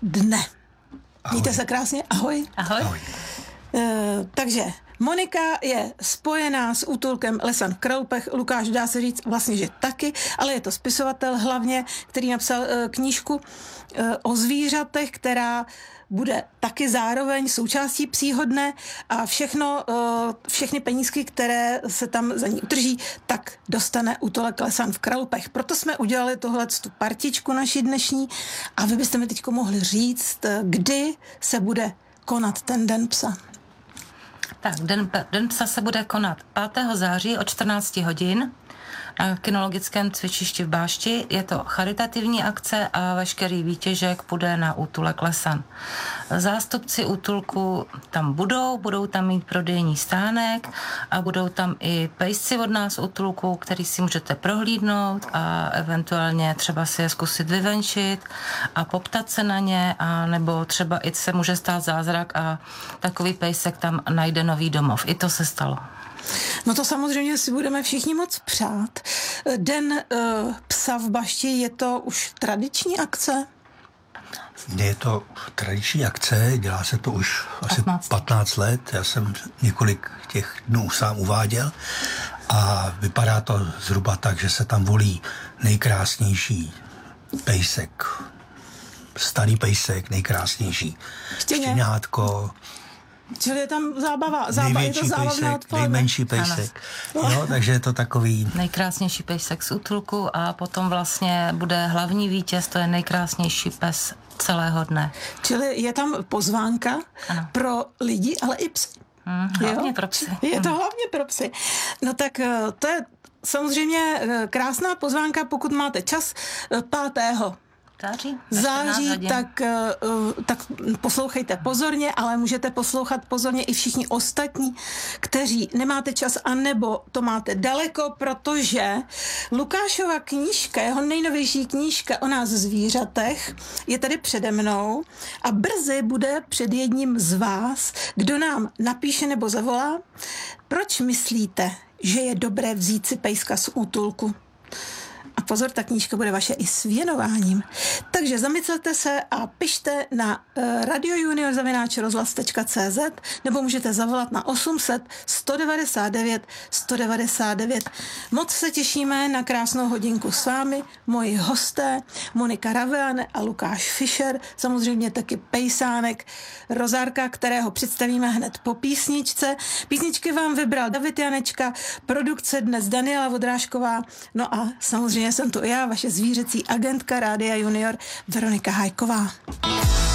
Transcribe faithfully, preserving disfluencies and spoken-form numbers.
dne. Ahoj. Mějte se krásně, ahoj. Ahoj. ahoj. Uh, takže Monika je spojená s útulkem Lesan v Kralupech, Lukáš dá se říct vlastně, že taky, ale je to spisovatel hlavně, který napsal uh, knížku uh, o zvířatech, která bude taky zároveň součástí Psího dne a všechno, uh, všechny penízky, které se tam za ní utrží, tak dostane útulek Lesan v Kralupech. Proto jsme udělali tohle tu partičku naši dnešní a vy byste mi teďko mohli říct, kdy se bude konat ten Den psa. Tak, Den, Den psa se bude konat pátého září od čtrnáct hodin na kinologickém cvičišti v Bášti. Je to charitativní akce a veškerý výtěžek půjde na útulek Lesan. Zástupci útulku tam budou, budou tam mít prodejní stánek a budou tam i pejsci od nás útulku, který si můžete prohlídnout a eventuálně třeba si je zkusit vyvenčit a poptat se na ně, a nebo třeba i se může stát zázrak a takový pejsek tam najde nový domov. I to se stalo. No to samozřejmě si budeme všichni moc přát. Den uh, psa v Bašti, je to už tradiční akce? Je to tradiční akce, dělá se to už asi patnáct let. Já jsem několik těch dnů sám uváděl a vypadá to zhruba tak, že se tam volí nejkrásnější pejsek. Starý pejsek, nejkrásnější. Štěňátko. Čili je tam zábava, zábava je to zábavné odpoledne. Nejmenší pejsek. Jo, takže je to takový... Nejkrásnější pejsek z útulku a potom vlastně bude hlavní vítěz, to je nejkrásnější pes celého dne. Čili je tam pozvánka ano. pro lidi, ale i psy. Hmm, hlavně jo? pro psy. Je to hlavně pro psy. No tak to je samozřejmě krásná pozvánka, pokud máte čas pátého září, září tak, tak poslouchejte pozorně, ale můžete poslouchat pozorně i všichni ostatní, kteří nemáte čas, anebo to máte daleko, protože Lukášova knížka, jeho nejnovější knížka o nás zvířatech je tady přede mnou a brzy bude před jedním z vás, kdo nám napíše nebo zavolá, proč myslíte, že je dobré vzít si pejska z útulku. A pozor, ta knížka bude vaše i s věnováním. Takže zamyslete se a pište na uh, radiojunior zavináč rozhlas tečka cé zet nebo můžete zavolat na osm set sto devadesát devět sto devadesát devět. Moc se těšíme na krásnou hodinku s vámi, moji hosté Monika Raveane a Lukáš Fischer, samozřejmě taky pejsánek Rozárka, kterého představíme hned po písničce. Písničky vám vybral David Janečka, produkce dnes Daniela Vodrážková, no a samozřejmě jsem tu já, vaše zvířecí agentka Rádia Junior Veronika Hajková.